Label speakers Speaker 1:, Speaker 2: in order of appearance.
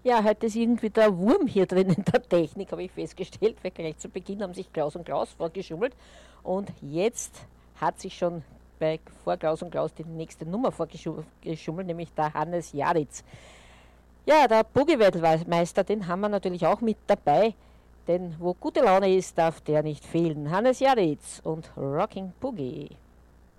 Speaker 1: Ja, heute ist irgendwie der Wurm hier drin in der Technik, habe ich festgestellt, weil gleich zu Beginn haben sich Klaus und Klaus vorgeschummelt und jetzt hat sich schon vor Klaus und Klaus die nächste Nummer vorgeschummelt, nämlich der Hannes Jaditz. Ja, der Boogie-Weltmeister, den haben wir natürlich auch mit dabei, denn wo gute Laune ist, darf der nicht fehlen. Hannes Jaditz und Rocking Boogie.